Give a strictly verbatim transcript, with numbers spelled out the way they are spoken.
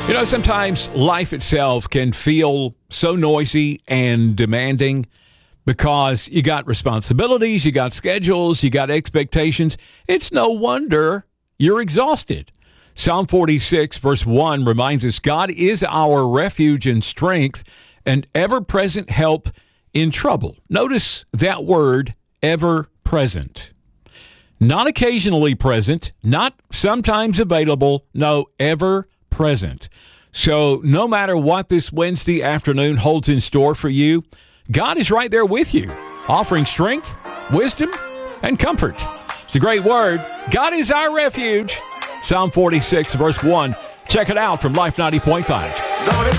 You know, sometimes life itself can feel so noisy and demanding because you got responsibilities, you got schedules, you got expectations. It's no wonder you're exhausted. Psalm forty-six, verse one reminds us, God is our refuge and strength and ever-present help in trouble. Notice that word, ever-present. Not occasionally present, not sometimes available, no, ever-present. So no matter what this Wednesday afternoon holds in store for you, God is right there with you, offering strength, wisdom, and comfort. It's a great word. God is our refuge. Psalm forty-six, verse one. Check it out from Life ninety point five.